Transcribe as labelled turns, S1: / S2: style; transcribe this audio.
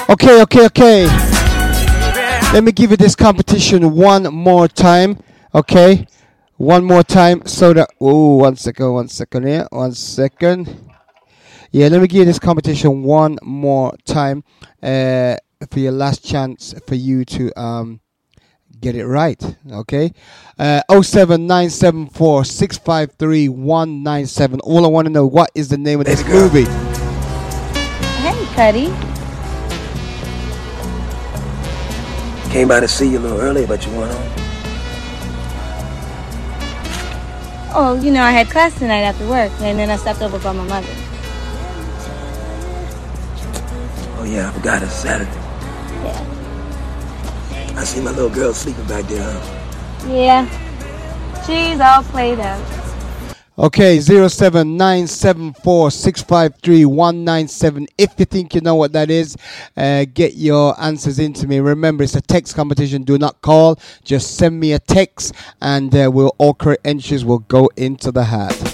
S1: Okay. Let me give you this competition one more time. Okay. One more time so that... Oh, one second here. 1 second. Yeah, let me give you this competition one more time for your last chance for you to get it right. Okay. 07974 653 197. All I want to know, what is the name of this movie?
S2: Hey, Cuddy.
S3: Came by to see you a little earlier, but you went home.
S2: Oh, you know, I had class tonight after work, and then I stopped over by my mother.
S3: Oh, yeah, I forgot it's Saturday.
S2: Yeah.
S3: I see my little girl sleeping back there, huh?
S2: Yeah. She's all played out.
S1: Okay, 07974 653 197. If you think you know what that is, get your answers into me. Remember, it's a text competition. Do not call. Just send me a text, and all correct entries will go into the hat.